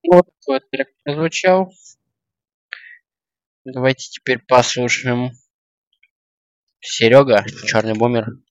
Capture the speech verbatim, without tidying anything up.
Вот такой вот трек прозвучал. Давайте теперь послушаем Серега, Черный бумер.